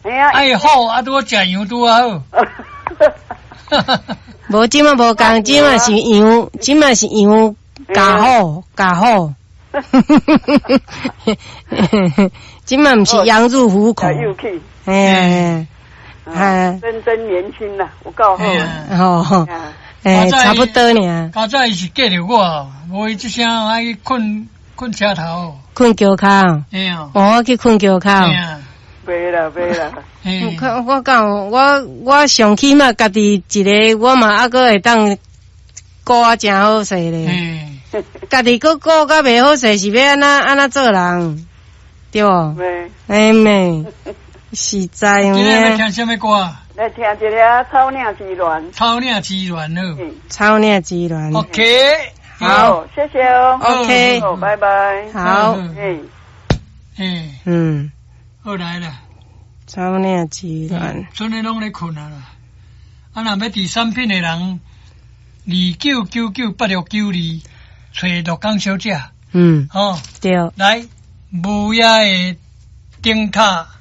哎呀， 爱好啊，多食羊多好。 无即嘛无共，即嘛是羊，即嘛是羊加好加好。即嘛毋是羊入虎口。 又气。 哎呀， 真年轻呐，有够好。 哦，差不多呢。 较早伊是嫁着我，无伊即声爱去困车头。 困桥口。 哎呀。 我去困桥口。 哎呀。 袂啦。 我讲，我上起码家己一个，我嘛还阁会当顾啊，真好势咧。家己阁顾甲袂好势，是要安怎做人，对无？哎妹，实在有今日要听什么歌？ 来听一个草岭之恋。 草岭之恋哦。 草岭之恋。 OK。 好，谢谢哦。 OK。 好，拜拜。 好。 好来啦。 草岭之恋。 阵个拢咧困啊啦。啊，若要第三品的人，29998692，找陆江小姐。 哦，对。 来，无野的灯塔。